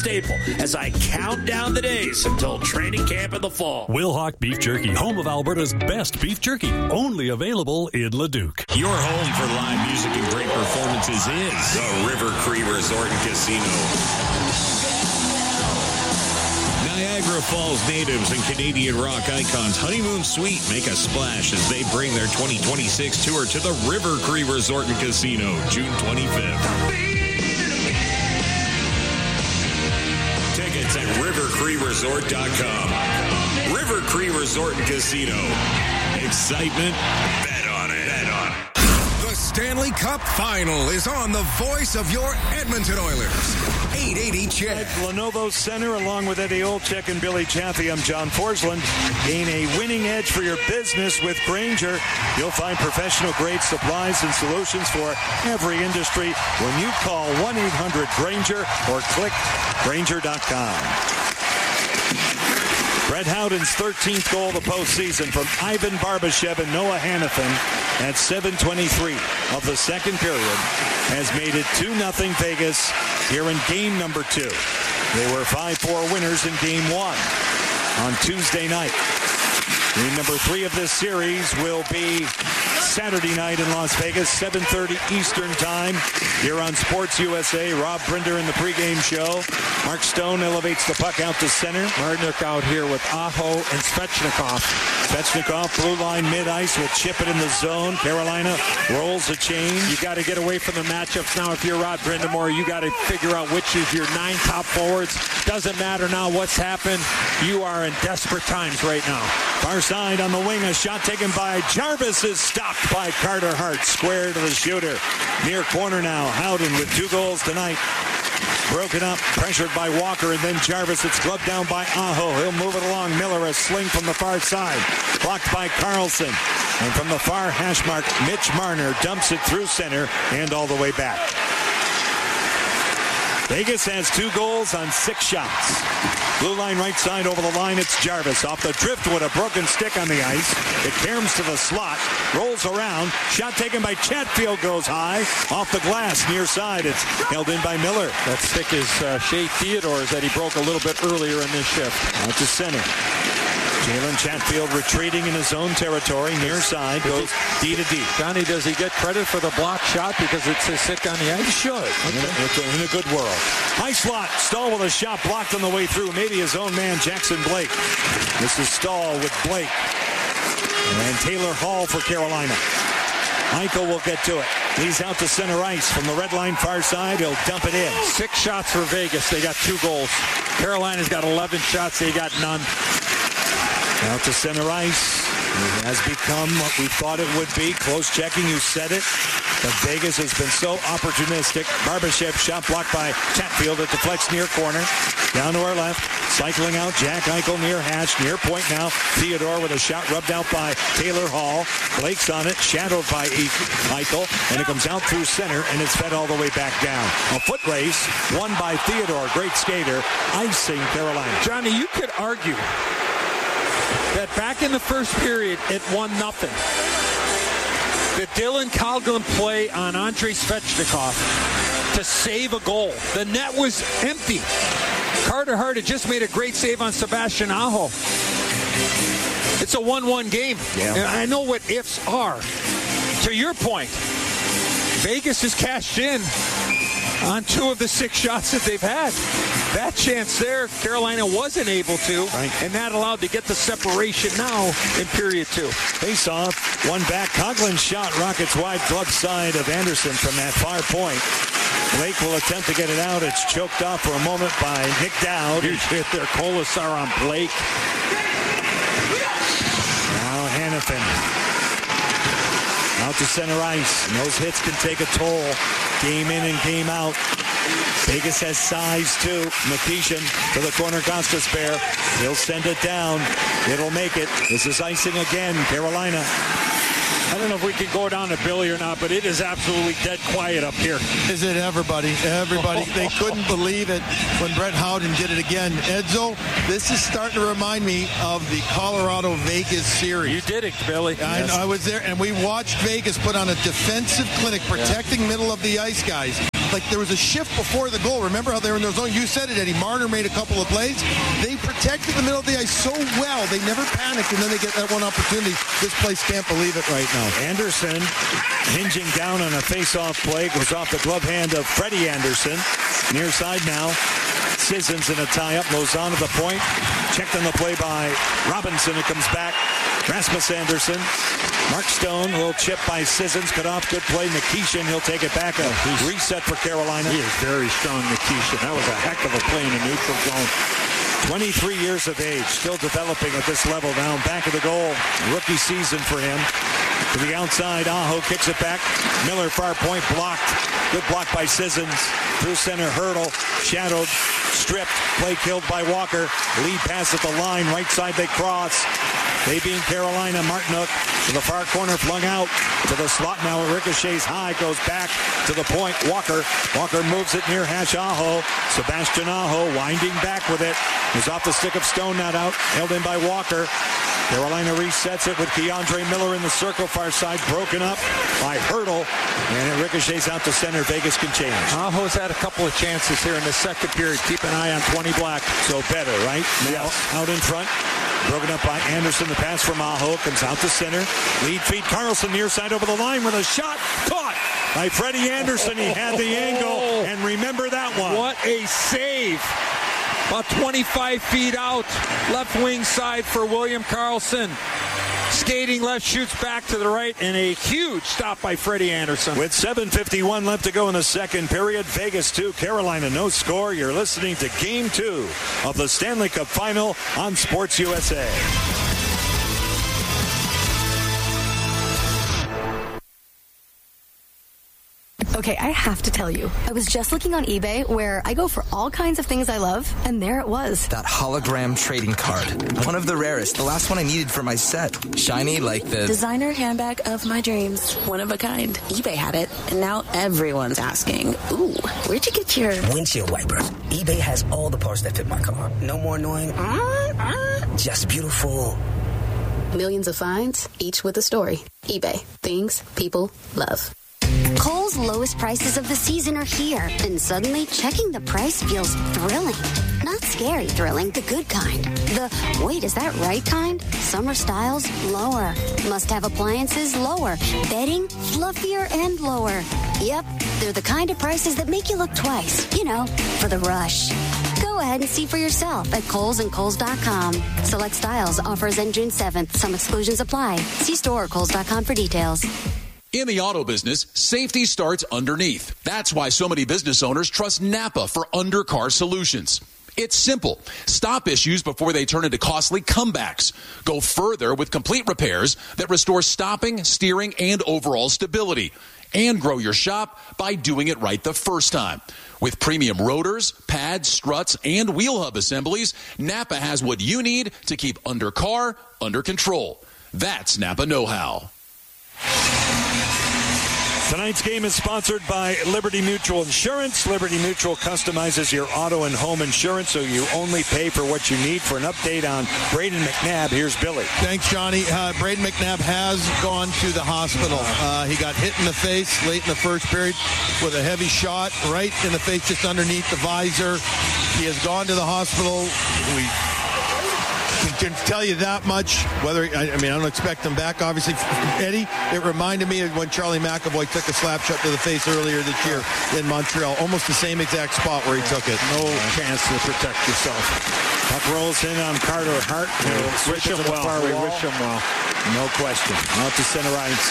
staple as I count down the days until training camp in the fall. Wilhauk Beef Jerky, home of Alberta's best beef jerky. Only available in Leduc. Your home for live music and great performances is the River Cree Resort and Casino. Niagara Falls natives and Canadian rock icons Honeymoon Suite make a splash as they bring their 2026 tour to the River Cree Resort and Casino, June 25th. Tickets at rivercreeresort.com. River Cree Resort and Casino. Excitement, bet on it. Bet on it. The Stanley Cup Final is on the voice of your Edmonton Oilers. 880 CHED. Lenovo Center, along with Eddie Olczyk and Billy Chaffee. I'm John Forsland. Gain a winning edge for your business with Grainger. You'll find professional-grade supplies and solutions for every industry when you call 1-800-GRAINGER or click Grainger.com. Brett Howden's 13th goal of the postseason from Ivan Barbashev and Noah Hanifin at 7:23 of the second period has made it 2-0 Vegas here in game number 2. They were 5-4 winners in game 1 on Tuesday night. Game number 3 of this series will be Saturday night in Las Vegas, 7:30 Eastern Time. Here on Sports USA, Rob Brinder in the pregame show. Mark Stone elevates the puck out to center. Martinook out here with Aho and Svechnikov. Svechnikov, blue line mid-ice, will chip it in the zone. Carolina rolls a change. You got to get away from the matchups now. If you're Rod Brindamore, you got to figure out which is your 9 top forwards. Doesn't matter now what's happened. You are in desperate times right now. Far side on the wing, a shot taken by Jarvis is stopped by Carter Hart. Square to the shooter. Near corner now. Howden with 2 goals tonight. Broken up, pressured by Walker, and then Jarvis. It's gloved down by Aho. He'll move it along. Miller, a sling from the far side. Blocked by Carlson. And from the far hash mark, Mitch Marner dumps it through center and all the way back. Vegas has 2 goals on 6 shots. Blue line right side over the line. It's Jarvis off the driftwood, a broken stick on the ice. It caroms to the slot, rolls around. Shot taken by Chatfield, goes high. Off the glass, near side. It's held in by Miller. That stick is Shea Theodore's that he broke a little bit earlier in this shift. Out to center. Jalen Chatfield retreating in his own territory. Near side, goes D to D. Johnny, does he get credit for the block shot because it's a stick on the ice? He should. Okay. In a good world. High slot. Stahl with a shot blocked on the way through. Maybe his own man, Jackson Blake. This is Stahl with Blake. And Taylor Hall for Carolina. Eichel will get to it. He's out to center ice from the red line far side. He'll dump it in. 6 shots for Vegas. They got 2 goals. Carolina's got 11 shots. They got none. Out to center ice. It has become what we thought it would be. Close checking, you said it. But Vegas has been so opportunistic. Barbashev shot blocked by Chatfield. It deflects near corner. Down to our left. Cycling out. Jack Eichel near hash. Near point now. Theodore with a shot rubbed out by Taylor Hall. Blake's on it. Shadowed by Eichel. And it comes out through center. And it's fed all the way back down. A foot race. Won by Theodore. Great skater. Icing Carolina. Johnny, you could argue that back in the first period, it 1-0. The Dylan Coghlan play on Andrei Svechnikov to save a goal. The net was empty. Carter Hart had just made a great save on Sebastian Aho. It's a 1-1 game. Yeah. And I know what ifs are. To your point, Vegas has cashed in on 2 of the 6 shots that they've had. That chance there, Carolina wasn't able to, right. And that allowed to get the separation now in period 2. Face off, one back. Coghlan's shot rockets wide glove side of Anderson from that far point. Blake will attempt to get it out. It's choked off for a moment by Nick Dowd. Huge hit there. Colasar on Blake. Now Hanifin. Out to center ice. And those hits can take a toll. Game in and game out. Vegas has size too. Nikishin to the corner. Gostisbehere. He'll send it down. It'll make it. This is icing again. Carolina. I don't know if we can go down to Billy or not, but it is absolutely dead quiet up here. Is it everybody? Everybody. They couldn't believe it when Brett Howden did it again. Edzo, this is starting to remind me of the Colorado-Vegas series. You did it, Billy. I know, I was there, and we watched Vegas put on a defensive clinic protecting middle of the ice guys. like there was a shift before the goal. Remember how they were in their zone? You said it, Eddie. Marner made a couple of plays. They protected the middle of the ice so well. They never panicked, and then they get that one opportunity. This place can't believe it right now. Anderson hinging down on a face-off play. Goes off the glove hand of Freddie Anderson. Near side now. Sissons in a tie-up. Lozano at the point. Checked on the play by Robinson. It comes back. Rasmus Anderson. Mark Stone, a little chip by Sissons. Cut off. Good play. Nikishin, he'll take it back. A reset for Carolina. He is very strong, Nikishin. That was a heck of a play in the neutral zone. 23 years of age. Still developing at this level now. Back of the goal. Rookie season for him. To the outside. Aho kicks it back. Miller far point blocked. Good block by Sissons. Through center. Hurdle. Shadowed. Stripped. Play killed by Walker. Lead pass at the line. Right side they cross. They being Carolina. Martinook to the far corner. Flung out to the slot now. It ricochets high. Goes back to the point. Walker. Walker moves it near hash. Aho. Sebastian Aho winding back with it. Is off the stick of Stone. Not out. Held in by Walker. Carolina resets it with Keandre Miller in the circle, far side, broken up by Hurdle, and it ricochets out to center. Vegas can change. Aho's had a couple of chances here in the second period. Keep an eye on 20 Black. So better, right? Now out in front. Broken up by Anderson. The pass from Aho comes out to center. Lead feed. Carlson near side over the line with a shot. Caught by Freddie Anderson. He had the angle, and remember that one. What a save. About 25 feet out. Left wing side for William Karlsson. Skating left, shoots back to the right, and a huge stop by Freddie Anderson. With 7:51 left to go in the second period, Vegas 2, Carolina no score. You're listening to Game 2 of the Stanley Cup Final on Sports USA. Okay, I have to tell you, I was just looking on eBay where I go for all kinds of things I love, and there it was. That hologram trading card. One of the rarest. The last one I needed for my set. Shiny like the designer handbag of my dreams. One of a kind. eBay had it, and now everyone's asking, ooh, where'd you get your windshield wipers? eBay has all the parts that fit my car. No more annoying, just beautiful. Millions of finds, each with a story. eBay. Things people love. Kohl's lowest prices of the season are here, and suddenly checking the price feels thrilling. Not scary thrilling, the good kind. The, wait, is that right kind? Summer styles, lower. Must-have appliances, lower. Bedding, fluffier and lower. Yep, they're the kind of prices that make you look twice. You know, for the rush. Go ahead and see for yourself at Kohl's and Kohl's.com. Select styles, offers end June 7th. Some exclusions apply. See store or Kohl's.com for details. In the auto business, safety starts underneath. That's why so many business owners trust Napa for undercar solutions. It's simple. Stop issues before they turn into costly comebacks. Go further with complete repairs that restore stopping, steering, and overall stability. And grow your shop by doing it right the first time. With premium rotors, pads, struts, and wheel hub assemblies, Napa has what you need to keep undercar under control. That's Napa know-how. Tonight's game is sponsored by Liberty Mutual Insurance. Liberty Mutual customizes your auto and home insurance so you only pay for what you need. For an update on Braden McNabb, here's Billy. Thanks, Johnny. Braden McNabb has gone to the hospital. He got hit in the face late in the first period with a heavy shot right in the face just underneath the visor. He has gone to the hospital. We can tell you that much. Whether I don't expect him back, obviously. Eddie, it reminded me of when Charlie McAvoy took a slap shot to the face earlier this year in Montreal. Almost the same exact spot where he took it. No chance to protect yourself. Puck rolls in on Carter Hart. Wish him well. We wish him well. No question. Out to center ice.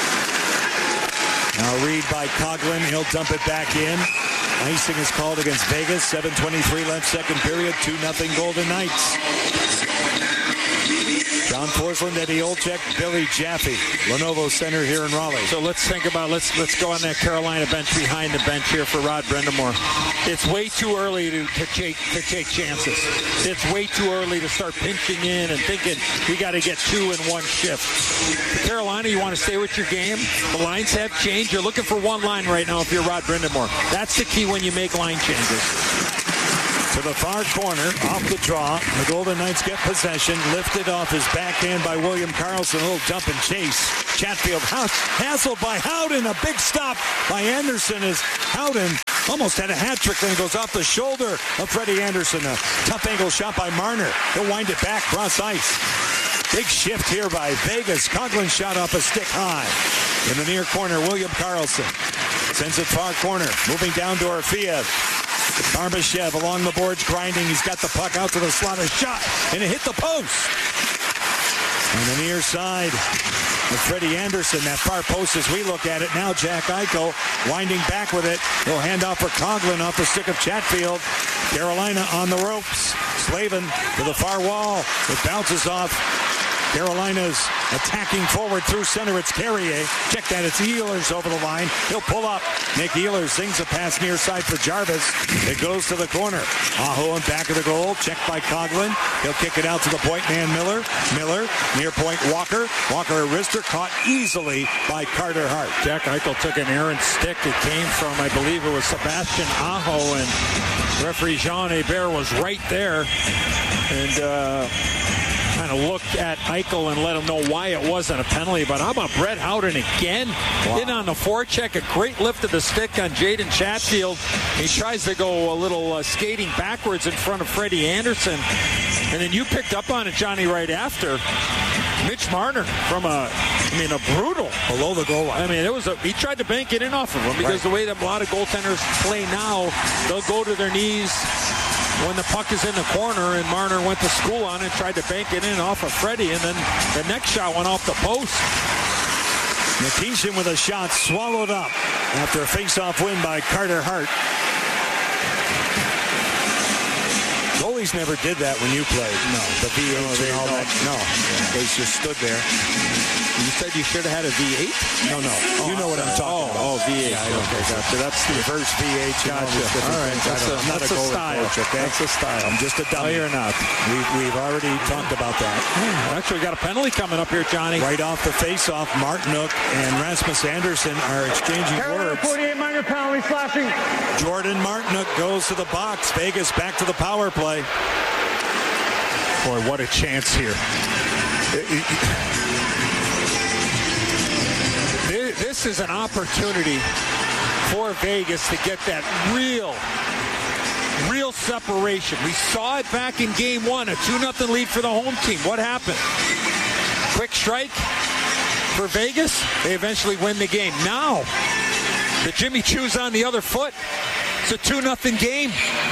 Now read by Coughlin. He'll dump it back in. Icing is called against Vegas. 7:23 left second period. 2-0 Golden Knights. John Forsland, Eddie Olczyk, Billy Jaffe. Lenovo Center here in Raleigh. So let's think about, let's go on that Carolina bench behind the bench here for Rod Brind'Amour. It's way too early to take chances. It's way too early to start pinching in and thinking we got to get two in one shift. For Carolina, you want to stay with your game. The lines have changed. You're looking for one line right now if you're Rod Brind'Amour. That's the key when you make line changes. To the far corner, off the draw. The Golden Knights get possession. Lifted off his backhand by William Karlsson. A little dump and chase. Chatfield hassled by Howden. A big stop by Anderson as Howden Almost had a hat trick, then goes off the shoulder of Freddie Anderson. A tough angle shot by Marner. He'll wind it back, cross ice. Big shift here by Vegas. Coughlin shot off a stick high. In the near corner, William Karlsson sends it far corner. Moving down to Orfiev. Barbashev along the boards grinding. He's got the puck out to the slot. A shot, and it hit the post. On the near side of Freddie Anderson, that far post as we look at it. Now Jack Eichel winding back with it. He'll hand off for Coughlin off the stick of Chatfield. Carolina on the ropes. Slavin to the far wall. It bounces off Carolina's attacking forward through center. It's Carrier. Check that. It's Ehlers over the line. He'll pull up. Nick Ehlers sings a pass near side for Jarvis. It goes to the corner. Aho in back of the goal. Checked by Coughlin. He'll kick it out to the point man Miller. Miller near point Walker. Walker a wrister caught easily by Carter Hart. Jack Eichel took an errant stick. It came from, I believe it was Sebastian Aho, and referee Jean Hebert was right there. And kind of looked at Eichel and let him know why it wasn't a penalty. But how about Brett Howden again? Wow. In on the forecheck, a great lift of the stick on Jaden Chatfield. He tries to go a little skating backwards in front of Freddie Anderson. And then you picked up on it, Johnny, right after. Mitch Marner from a brutal below the goal line. He tried to bank it in off of him because the way that a lot of goaltenders play now, they'll go to their knees when the puck is in the corner, and Marner went to school on it, tried to bank it in off of Freddie, and then the next shot went off the post. Nikishin with a shot swallowed up after a face-off win by Carter Hart. Goalies never did that when you played. No. The V8 and all that. No. They just stood there. You said you should have had a V8? No. You know what I'm talking about. V8. Yeah, okay, gotcha. That's the reverse V8. Gotcha. All right. That's a style. Coach, okay? That's a style. I'm just a dummy. No, you're not. We've already talked about that. Actually, we got a penalty coming up here, Johnny. Right off the face-off, Martinook and Rasmus Anderson are exchanging words. 48 minor penalty slashing. Jordan Martinook goes to the box. Vegas back to the power play. Boy, what a chance here. This is an opportunity for Vegas to get that real separation. We saw it back in game one, a 2-0 lead for the home team. What happened? Quick strike for Vegas. They eventually win the game. Now, the Jimmy Choo's on the other foot. It's a 2-0 game.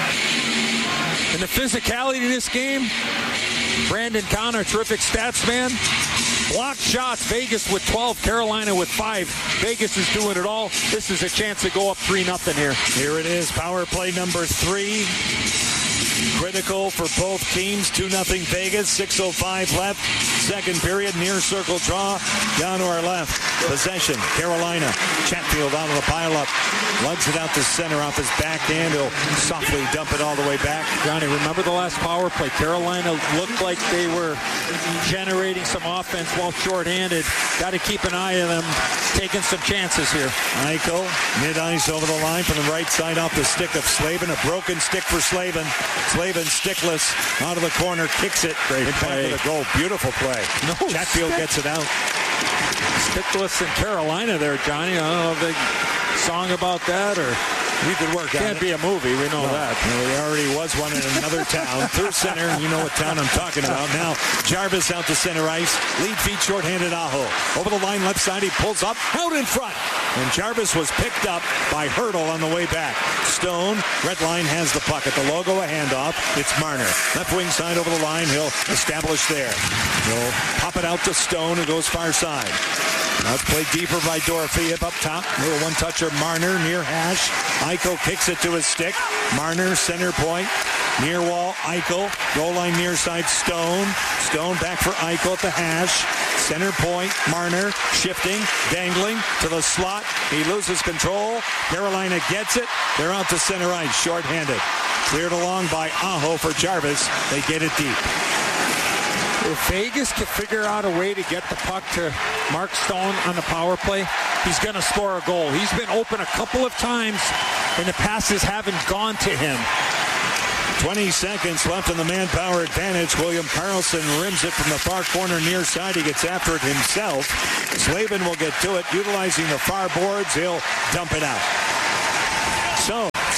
And the physicality of this game, Brandon Connor, terrific stats man. Blocked shots, Vegas with 12, Carolina with 5. Vegas is doing it all. This is a chance to go up 3-0 here. Here it is, power play number 3. Critical for both teams. 2-0 Vegas, 6:05 left. Second period, near circle draw. Down to our left. Possession, Carolina. Chatfield out of the pileup. Lugs it out to center off his backhand. He'll softly dump it all the way back. Johnny, remember the last power play? Carolina looked like they were generating some offense while shorthanded. Got to keep an eye on them taking some chances here. Eichel, mid-ice over the line from the right side off the stick of Slavin. A broken stick for Slavin. Slavin stickless out of the corner, kicks it. Great play. For the goal. Beautiful play. Chatfield gets it out. Stickless in Carolina there, Johnny. I don't know if they song about that or we could work on it. Can't be a movie. We know that. There already was one in another town. Through center. You know what town I'm talking about. Now Jarvis out to center ice. Lead feet shorthanded Aho. Over the line left side. He pulls up. Out in front. And Jarvis was picked up by Hurdle on the way back. Stone. Red line has the puck. At the logo a handoff. It's Marner. Left wing side over the line. He'll establish there. He'll pop it out to Stone who goes far side. Now it's played deeper by Dorofeev up top. Little one-toucher Marner near hash. Eichel kicks it to his stick. Marner center point. Near wall Eichel. Goal line near side Stone. Stone back for Eichel at the hash. Center point Marner shifting, dangling to the slot. He loses control. Carolina gets it. They're out to center ice, shorthanded. Cleared along by Aho for Jarvis. They get it deep. If Vegas can figure out a way to get the puck to Mark Stone on the power play, he's going to score a goal. He's been open a couple of times, and the passes haven't gone to him. 20 seconds left in the manpower advantage. William Karlsson rims it from the far corner near side. He gets after it himself. Slavin will get to it. Utilizing the far boards, he'll dump it out. So,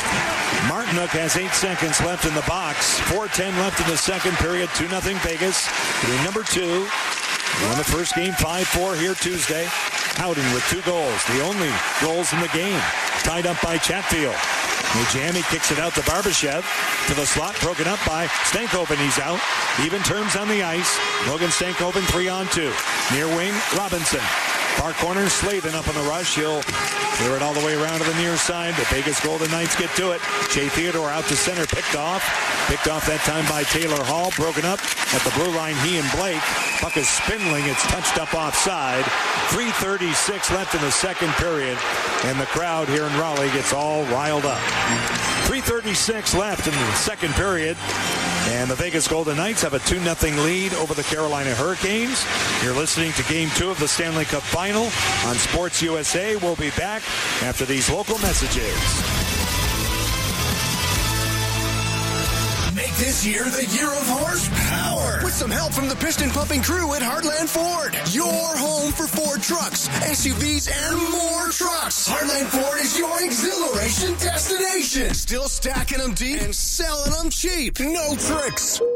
Martinook has 8 seconds left in the box. 4:10 left in the second period. 2-0 Vegas. Game number 2. Won the first game 5-4 here Tuesday. Howden with 2 goals. The only goals in the game. Tied up by Chatfield. Najami kicks it out to Barbashev. To the slot, broken up by Stankoven. He's out. Even terms on the ice. Logan Stankoven 3-on-2. Near wing, Robinson. Far corner, Slavin up on the rush. He'll clear it all the way around to the near side. The Vegas Golden Knights get to it. Shea Theodore out to center, picked off. Picked off that time by Taylor Hall. Broken up at the blue line, he and Blake. Puck is spindling. It's touched up offside. 3:36 left in the second period. And the crowd here in Raleigh gets all riled up. 3:36 left in the second period. And the Vegas Golden Knights have a 2-0 lead over the Carolina Hurricanes. You're listening to Game 2 of the Stanley Cup Final on Sports USA. We'll be back after these local messages. Make this year the year of horsepower with some help from the piston pumping crew at Heartland Ford. Your home for Ford trucks, SUVs, and more trucks. Heartland Ford is your exhilaration destination. Still stacking them deep and selling them cheap. No tricks.